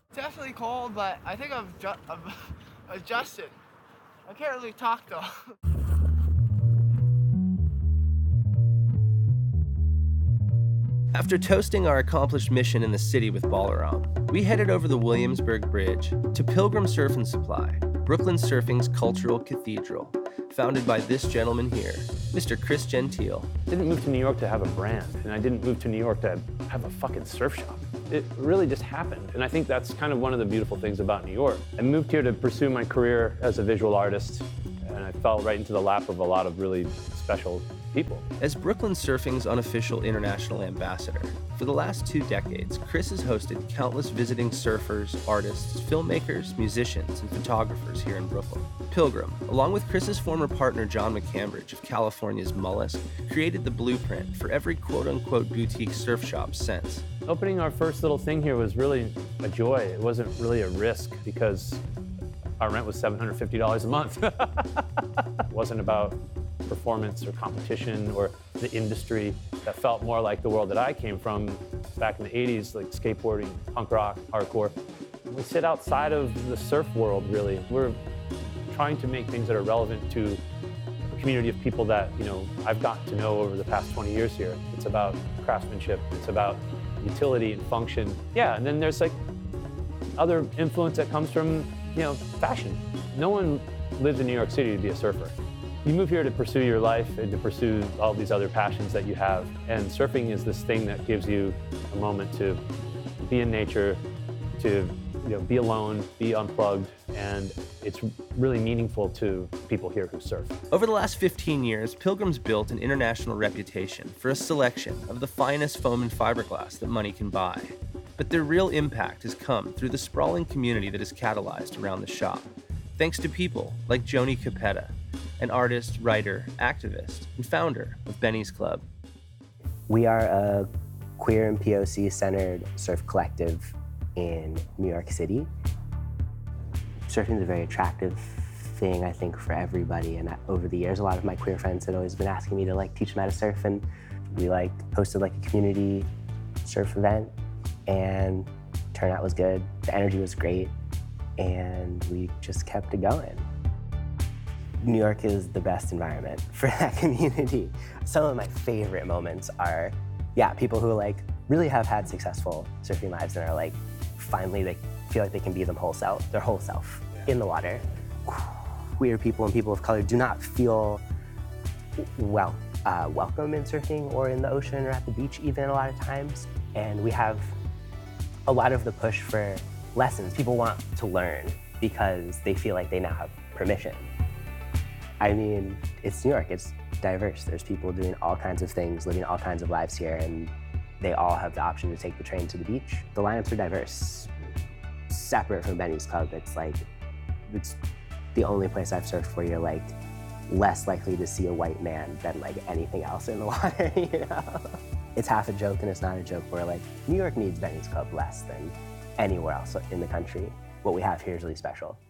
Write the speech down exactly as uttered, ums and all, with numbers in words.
Definitely cold, but I think I've, ju- I've adjusted. I can't really talk though. After toasting our accomplished mission in the city with Balaram, we headed over the Williamsburg Bridge to Pilgrim Surf and Supply, Brooklyn surfing's cultural cathedral, founded by this gentleman here, Mister Chris Gentile. I didn't move to New York to have a brand, and I didn't move to New York to have a fucking surf shop. It really just happened, and I think that's kind of one of the beautiful things about New York. I moved here to pursue my career as a visual artist, and I fell right into the lap of a lot of really special people. As Brooklyn Surfing's unofficial international ambassador, for the last two decades, Chris has hosted countless visiting surfers, artists, filmmakers, musicians, and photographers here in Brooklyn. Pilgrim, along with Chris's former partner John McCambridge of California's Mollusk, created the blueprint for every quote-unquote boutique surf shop since. Opening our first little thing here was really a joy. It wasn't really a risk because our rent was seven hundred fifty dollars a month. It wasn't about performance or competition or the industry. That felt more like the world that I came from back in the eighties, like skateboarding, punk rock, hardcore. We sit outside of the surf world, really. We're trying to make things that are relevant to a community of people that, you know, I've gotten to know over the past twenty years here. It's about craftsmanship, it's about utility and function. Yeah, and then there's like other influence that comes from, you know, fashion. No one lives in New York City to be a surfer. You move here to pursue your life and to pursue all these other passions that you have. And surfing is this thing that gives you a moment to be in nature, to, you know, be alone, be unplugged, and it's really meaningful to people here who surf. Over the last fifteen years, Pilgrim's built an international reputation for a selection of the finest foam and fiberglass that money can buy. But their real impact has come through the sprawling community that is catalyzed around the shop, thanks to people like Joni Capetta, an artist, writer, activist, and founder of Benny's Club. We are a queer and P O C-centered surf collective in New York City. Surfing is a very attractive thing, I think, for everybody. And over the years, a lot of my queer friends had always been asking me to like teach them how to surf. And we like hosted like a community surf event, and turnout was good. The energy was great, and we just kept it going. New York is the best environment for that community. Some of my favorite moments are, yeah, people who like really have had successful surfing lives and are like, finally they feel like they can be them whole self, their whole self in the water. Queer people and people of color do not feel well uh, welcome in surfing or in the ocean or at the beach even a lot of times. And we have a lot of the push for lessons. People want to learn because they feel like they now have permission. I mean, it's New York, it's diverse. There's people doing all kinds of things, living all kinds of lives here, and they all have the option to take the train to the beach. The lineups are diverse. Separate from Benny's Club, it's like, it's the only place I've surfed where you're like less likely to see a white man than like anything else in the water, you know? It's half a joke and it's not a joke where like, New York needs Benny's Club less than anywhere else in the country. What we have here is really special.